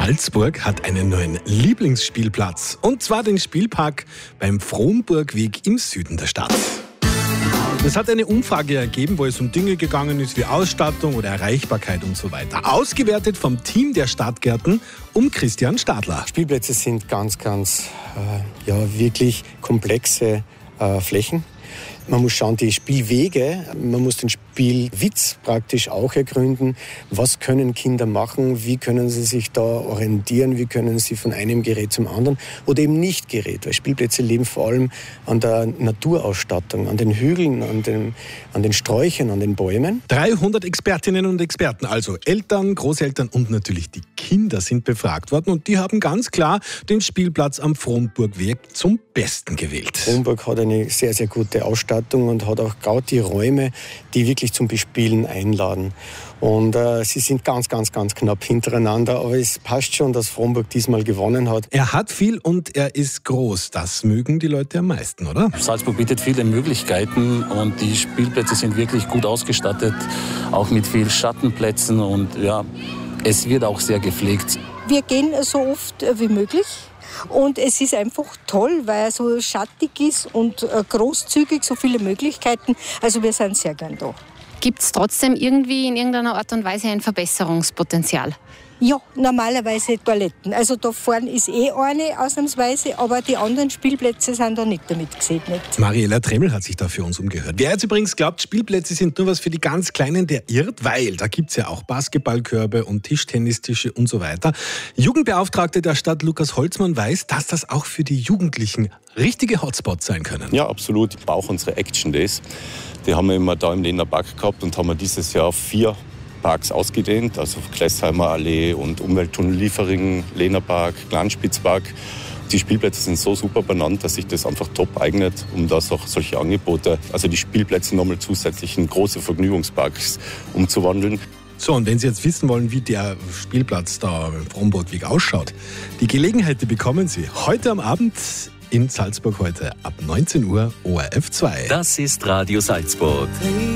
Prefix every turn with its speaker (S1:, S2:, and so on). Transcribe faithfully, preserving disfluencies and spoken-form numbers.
S1: Salzburg hat einen neuen Lieblingsspielplatz. Und zwar den Spielpark beim Frohnburgweg im Süden der Stadt. Es hat eine Umfrage ergeben, wo es um Dinge gegangen ist wie Ausstattung oder Erreichbarkeit und so weiter. Ausgewertet vom Team der Stadtgärten um Christian Stadler.
S2: Spielplätze sind ganz, ganz äh, ja, wirklich komplexe äh, Flächen. Man muss schauen, die Spielwege, man muss den Spielwitz praktisch auch ergründen. Was können Kinder machen? Wie können sie sich da orientieren? Wie können sie von einem Gerät zum anderen oder eben nicht Gerät? Weil Spielplätze leben vor allem an der Naturausstattung, an den Hügeln, an den, an den Sträuchern, an den Bäumen.
S1: dreihundert Expertinnen und Experten, also Eltern, Großeltern und natürlich die Kinder sind befragt worden. Und die haben ganz klar den Spielplatz am Frohnburgweg zum Besten gewählt.
S2: Frohnburg hat eine sehr, sehr gute Ausstattung und hat auch gerade die Räume, die wirklich zum Bespielen einladen. Und äh, sie sind ganz, ganz, ganz knapp hintereinander. Aber es passt schon, dass Frohnburg diesmal gewonnen hat.
S1: Er hat viel und er ist groß. Das mögen die Leute am meisten, oder?
S3: Salzburg bietet viele Möglichkeiten und die Spielplätze sind wirklich gut ausgestattet. Auch mit vielen Schattenplätzen und ja, es wird auch sehr gepflegt.
S4: Wir gehen so oft wie möglich. Und es ist einfach toll, weil er so schattig ist und großzügig, so viele Möglichkeiten. Also wir sind sehr gern da.
S5: Gibt es trotzdem irgendwie in irgendeiner Art und Weise ein Verbesserungspotenzial?
S4: Ja, normalerweise Toiletten. Also da vorne ist eh eine ausnahmsweise, aber die anderen Spielplätze sind da nicht damit gesegnet.
S1: Mariella Tremmel hat sich da für uns umgehört. Wer jetzt übrigens glaubt, Spielplätze sind nur was für die ganz Kleinen, der irrt, weil da gibt es ja auch Basketballkörbe und Tischtennistische und so weiter. Jugendbeauftragte der Stadt Lukas Holzmann weiß, dass das auch für die Jugendlichen richtige Hotspots sein können.
S6: Ja, absolut. Auch unsere Action Days, die haben wir immer da im Lehner Park gehabt und haben wir dieses Jahr vier Parks ausgedehnt, also Klessheimer Allee und Umwelttunnel Liefering, Lehner Park, Glanspitzpark. Die Spielplätze sind so super benannt, dass sich das einfach top eignet, um da auch solche Angebote, also die Spielplätze nochmal zusätzlich in große Vergnügungsparks umzuwandeln.
S1: So, und wenn Sie jetzt wissen wollen, wie der Spielplatz da im Frohnburgweg ausschaut, die Gelegenheit, die bekommen Sie heute am Abend in Salzburg heute ab neunzehn Uhr O R F zwei.
S7: Das ist Radio Salzburg.